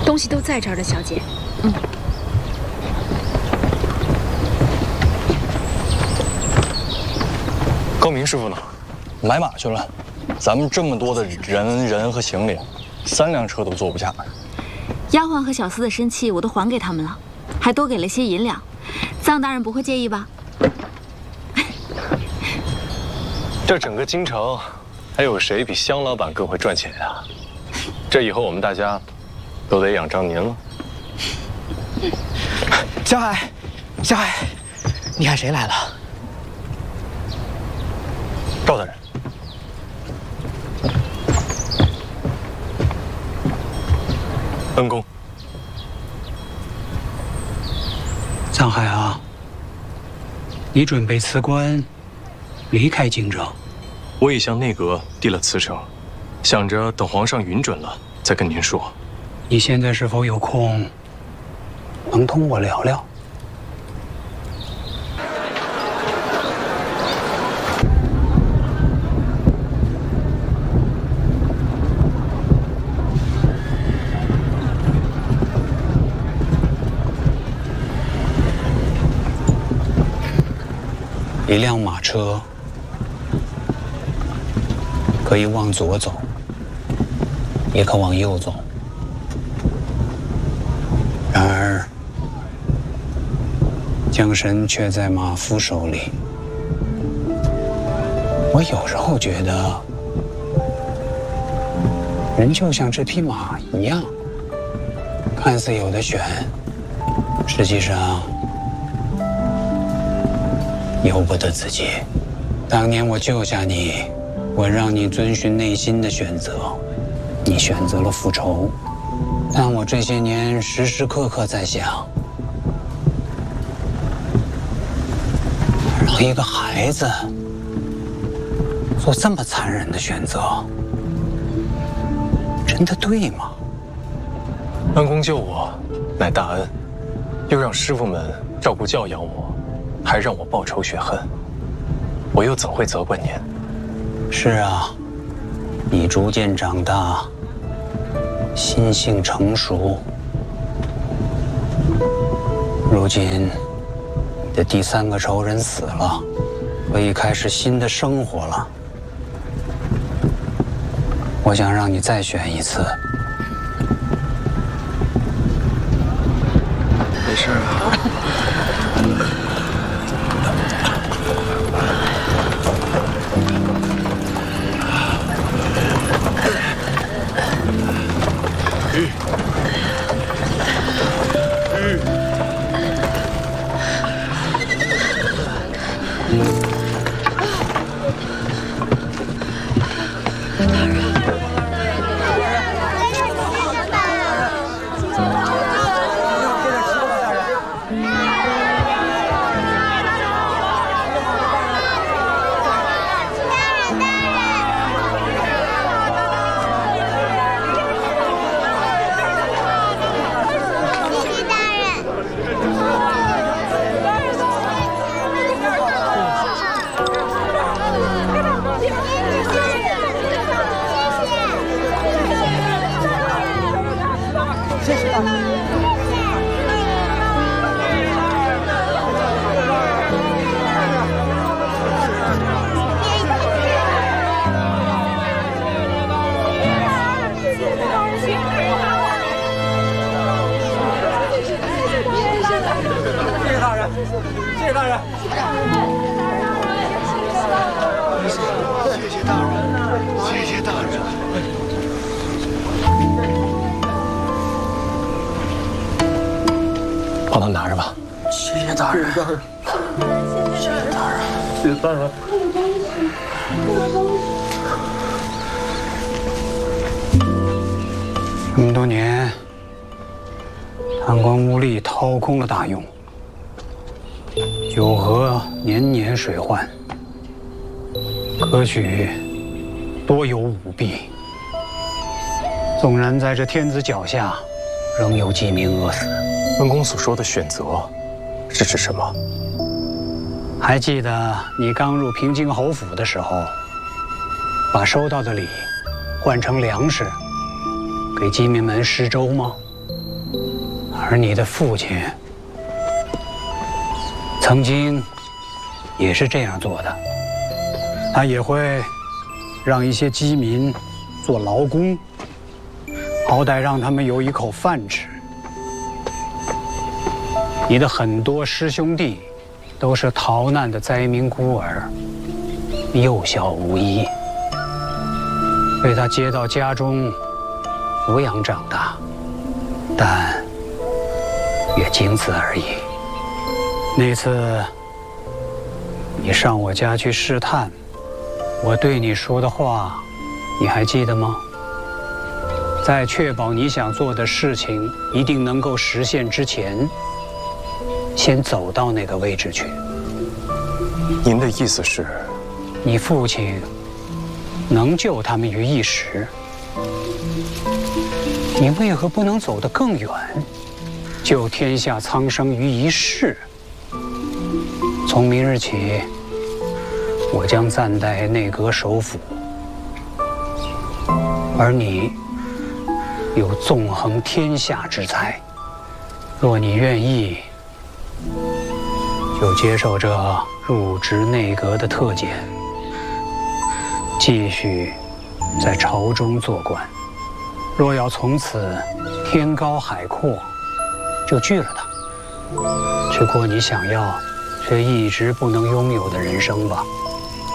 东西都在这儿了，小姐。 高明师傅呢？买马去了。咱们这么多的人和行李，3辆车都坐不下。 丫鬟和小厮的身契我都还给他们了，还多给了些银两。臧大人不会介意吧？ 这整个京城，还有谁比香老板更会赚钱呀？这以后我们大家都得仰仗您了。 小海，小海，你看谁来了？ 赵大人。恩公。 臧海啊，你准备辞官，离开京城？ 我已向内阁递了辞呈，想着等皇上允准了再跟您说。 你现在是否有空，能同我聊聊？一辆马车可以往左走，也可往右走。然而，缰绳却在马夫手里。我有时候觉得，人就像这匹马一样，看似有的选，实际上由不得自己。当年我救下你，我让你遵循内心的选择，你选择了复仇。但我这些年时时刻刻在想，让一个孩子做这么残忍的选择，真的对吗？ 恩公救我，乃大恩，又让师傅们照顾教养我，还让我报仇雪恨，我又怎会责怪您？ 是啊，你逐渐长大，心性成熟。如今，你的第3个仇人死了，可以开始新的生活了。我想让你再选一次。 没事啊。 帮他拿着吧。 谢谢大人，谢谢大人，谢谢大人。 这么多年，贪官污吏掏空了大庸，九河年年水患，科举多有舞弊。纵然在这天子脚下，仍有几名饿死。 恩公所说的选择，是指什么？ 还记得你刚入平津侯府的时候，把收到的礼换成粮食，给饥民们施粥吗？ 而你的父亲曾经也是这样做的，他也会让一些饥民做劳工，好歹让他们有一口饭吃。你的很多师兄弟都是逃难的灾民孤儿，幼小无依，被他接到家中抚养长大，但也仅此而已。那次你上我家去试探，我对你说的话，你还记得吗？在确保你想做的事情一定能够实现之前，先走到那个位置去。 您的意思是， 你父亲能救他们于一时，你为何不能走得更远，救天下苍生于一世？从明日起，我将暂代内阁首辅，而你有纵横天下之才，若你愿意，就接受这入职内阁的特简，继续在朝中做官。若要从此天高海阔，就拒了它，去过你想要却一直不能拥有的人生吧。